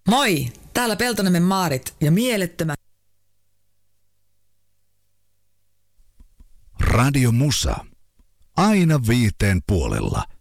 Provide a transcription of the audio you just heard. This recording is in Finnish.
Moi, täällä Peltoniemen Maarit ja mielettömän Radio Musa. Aina 5 puolella.